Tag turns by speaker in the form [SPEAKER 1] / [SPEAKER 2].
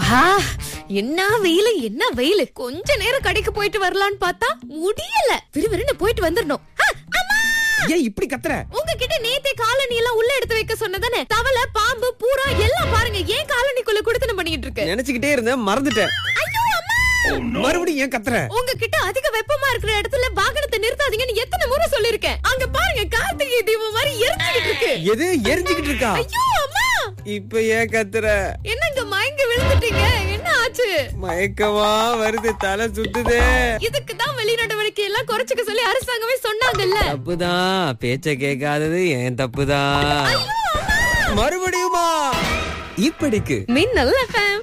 [SPEAKER 1] ஆ, என்ன வெயிலு என்ன வெயிலு. கொஞ்ச நேரம் கடைக்கு போயிட்டு வரலான்னு பார்த்தா முடியல. விறுவிறுன்னு போயிட்டு வந்துடணும்.
[SPEAKER 2] ஏன் இப்படி கத்துற?
[SPEAKER 1] உங்ககிட்ட நேத்தே காலனி எல்லாம் உள்ள எடுத்து வைக்க சொன்னதானே. தவளை, பாம்பு, பூரா எல்லாம் பாருங்க ஏன் காலனிக்குள்ள குடுத்தனம் பண்ணிட்டு இருக்கு.
[SPEAKER 2] நினைச்சுக்கிட்டே இருந்தேன், மறந்துட்டேன்.
[SPEAKER 1] ஐயோ அம்மா,
[SPEAKER 2] மறுபடியும் ஏன் கத்துற?
[SPEAKER 1] உங்ககிட்ட அதிக வெப்பமா இருக்கிற இடத்துல வாகனத்தை நிறுத்தாதீங்கன்னு எத்தனை முறை சொல்லிருக்கேன். அங்க பாருங்க கார்த்திகை தீபம் மாதிரி எரிஞ்சுக்கிட்டு இருக்கு.
[SPEAKER 2] எது எரிஞ்சுக்கிட்டு இருக்கா?
[SPEAKER 1] ஐயோ அம்மா,
[SPEAKER 2] இப்ப ஏன் கத்துற?
[SPEAKER 1] என்னங்க மயங்கி விழுந்துட்டீங்க? என்ன ஆச்சு?
[SPEAKER 2] மயக்கமா வருது, தலை சுத்துதே.
[SPEAKER 1] இதுக்கு தான் வெளிநடவடிக்கை எல்லாம் குறைச்சுக்க சொல்லி அரசாங்கமே சொன்னாங்கல்ல.
[SPEAKER 2] தப்புதான், பேச்ச கேட்காதது ஏன் தப்புதான்.
[SPEAKER 1] ஐயோ அம்மா.
[SPEAKER 2] மறுபடியுமா? இப்படிக்கு
[SPEAKER 1] மின்னல் FM.